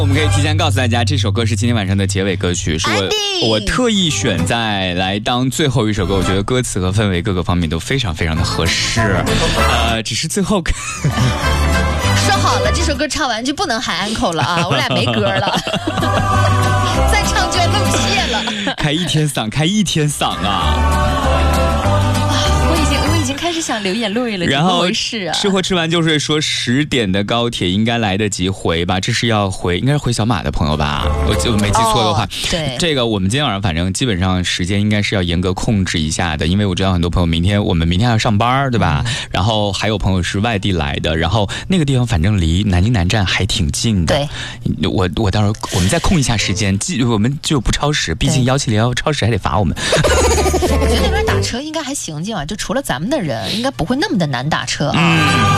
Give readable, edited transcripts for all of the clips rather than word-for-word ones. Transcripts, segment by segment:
我们可以提前告诉大家，这首歌是今天晚上的结尾歌曲，是我特意选在来当最后一首歌。我觉得歌词和氛围各个方面都非常非常的合适。只是最后说好了，这首歌唱完就不能喊 uncle 了啊，我俩没歌了，再唱就要露馅了。 开一天嗓啊！ 我已经开始想流眼泪了， 然后吃货吃完就睡，说10点的高铁应该来得及回吧？这是要回，应该是回小马的朋友吧？我就没记错的话， 对， 这个我们今天晚上反正基本上时间应该是要严格控制一下的，因为我知道很多朋友我们明天要上班，对吧？然后还有朋友是外地来的，然后那个地方反正离南京南站还挺近的。 对， 我到时候我们再控一下时间，我们就不超时，毕竟170超时还得罚我们。 我觉得那边打车应该还行，今晚就除了咱们的人，应该不会那么的难打车啊。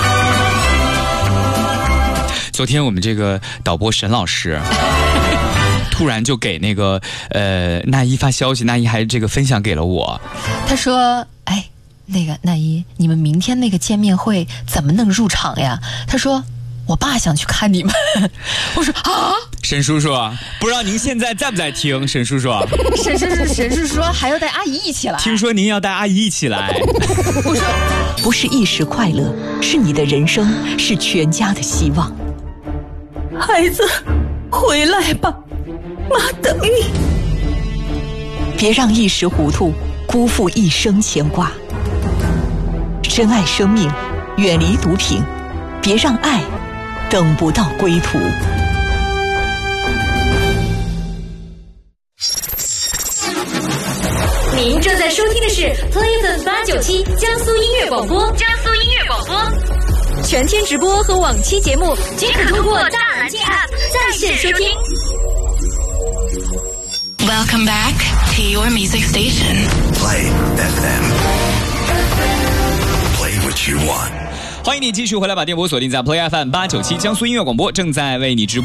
昨天我们这个导播沈老师突然就给那个那一发消息，那一还这个分享给了我。 他说：“哎，那个那一，你们明天那个见面会怎么能入场呀？”他说：“我爸想去看你们。”我说：“啊。” 沈叔叔，不知道您现在在不在听？沈叔叔， 沈叔叔说还要带阿姨一起来。 听说您要带阿姨一起来。 我说不是一时快乐，是你的人生，是全家的希望。孩子，回来吧，妈等你。别让一时糊涂辜负一生牵挂。珍爱生命，远离毒品，别让爱等不到归途。 您正在收听的是 Play FM897江苏音乐广播，全天直播和往期节目均可通过大蓝鲸 App 在线收听。 Welcome back to your music station. Play FM. Play what you want. 欢迎你继续回来，把电波锁定在 Play FM897江苏音乐广播，正在为你直播。